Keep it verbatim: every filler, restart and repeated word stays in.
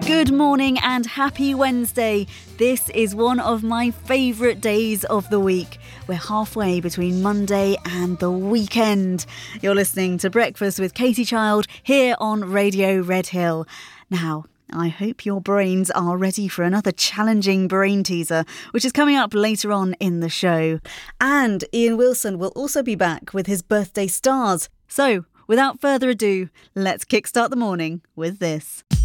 Good morning and happy Wednesday. This is one of my favourite days of the week. We're halfway between Monday and the weekend. You're listening to Breakfast with Katie Child here on Radio Red Hill. Now, I hope your brains are ready for another challenging brain teaser, which is coming up later on in the show. And Ian Wilson will also be back with his birthday stars. So, without further ado, let's kickstart the morning with this.